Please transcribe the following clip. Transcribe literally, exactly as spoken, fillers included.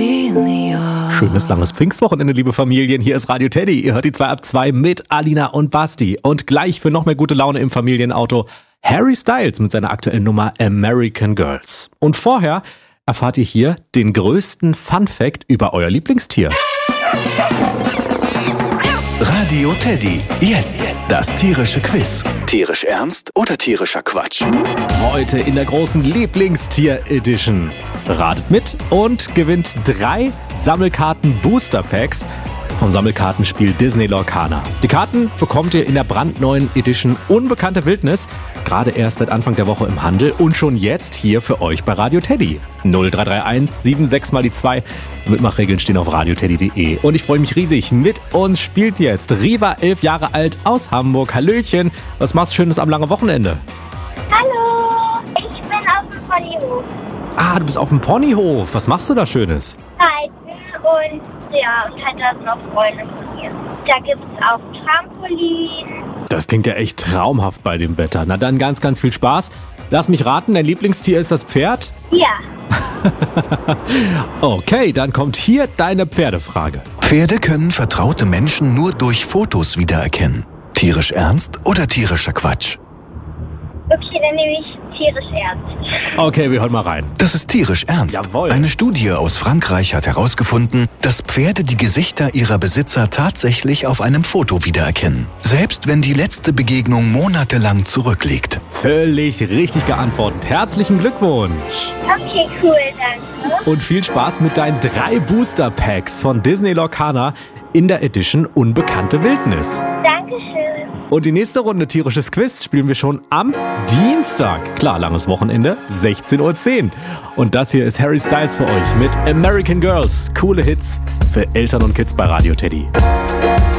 Schönes langes Pfingstwochenende, liebe Familien. Hier ist Radio Teddy. Ihr hört die zwei ab zwei mit Alina und Basti. Und gleich für noch mehr gute Laune im Familienauto Harry Styles mit seiner aktuellen Nummer American Girls. Und vorher erfahrt ihr hier den größten Fun-Fact über euer Lieblingstier. Radio Teddy. Jetzt das tierische Quiz. Tierisch ernst oder tierischer Quatsch? Heute in der großen Lieblingstier-Edition. Ratet mit und gewinnt drei Sammelkarten-Booster-Packs vom Sammelkartenspiel Disney Lorcaner. Die Karten bekommt ihr in der brandneuen Edition Unbekannte Wildnis, gerade erst seit Anfang der Woche im Handel und schon jetzt hier für euch bei Radio Teddy. null drei drei eins sieben sechs mal die zwei. Mitmachregeln stehen auf radioteddy punkt de. Und ich freue mich riesig. Mit uns spielt jetzt Riva, elf Jahre alt, aus Hamburg. Hallöchen, was machst du Schönes am langen Wochenende? Hallo, ich bin auf dem Ponyhof. Ah, du bist auf dem Ponyhof. Was machst du da Schönes? Reiten und ja, und halt da sind noch Freunde von mir. Da gibt es auch Trampolin. Das klingt ja echt traumhaft bei dem Wetter. Na dann ganz, ganz viel Spaß. Lass mich raten, dein Lieblingstier ist das Pferd? Ja. Okay, dann kommt hier deine Pferdefrage. Pferde können vertraute Menschen nur durch Fotos wiedererkennen. Tierisch ernst oder tierischer Quatsch? Okay, dann nehme ich tierisch ernst. Okay, wir hören mal rein. Das ist tierisch ernst. Jawohl. Eine Studie aus Frankreich hat herausgefunden, dass Pferde die Gesichter ihrer Besitzer tatsächlich auf einem Foto wiedererkennen. Selbst wenn die letzte Begegnung monatelang zurückliegt. Völlig richtig geantwortet. Herzlichen Glückwunsch. Okay, cool, danke. Und viel Spaß mit deinen drei Booster-Packs von Disney Lorcaner in der Edition Unbekannte Wildnis. Dankeschön. Und die nächste Runde tierisches Quiz spielen wir schon am Dienstag. Klar, langes Wochenende, sechzehn Uhr zehn. Und das hier ist Harry Styles für euch mit American Girls. Coole Hits für Eltern und Kids bei Radio Teddy.